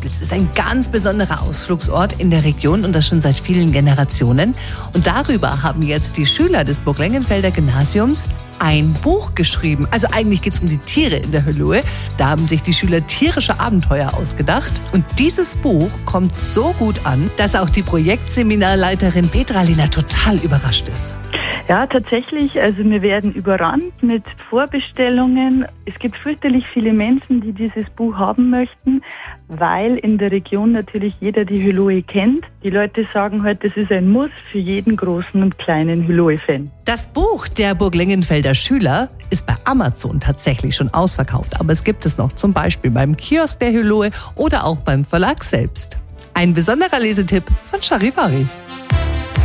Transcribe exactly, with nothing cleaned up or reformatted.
Steglitz ist ein ganz besonderer Ausflugsort in der Region und das schon seit vielen Generationen. Und darüber haben jetzt die Schüler des Burglengenfelder Gymnasiums ein Buch geschrieben. Also eigentlich geht es um die Tiere in der Höllöhe. Da haben sich die Schüler tierische Abenteuer ausgedacht. Und dieses Buch kommt so gut an, dass auch die Projektseminarleiterin Petra Lehner total überrascht ist. Ja, tatsächlich. Also wir werden überrannt mit Vorbestellungen. Es gibt fürchterlich viele Menschen, die dieses Buch haben möchten, weil in der Region natürlich jeder die Höllöhe kennt. Die Leute sagen halt, das ist ein Muss für jeden großen und kleinen Höllöhe-Fan. Das Buch der Burglengenfelder Schüler ist bei Amazon tatsächlich schon ausverkauft. Aber es gibt es noch zum Beispiel beim Kiosk der Höllöhe oder auch beim Verlag selbst. Ein besonderer Lesetipp von Charivari.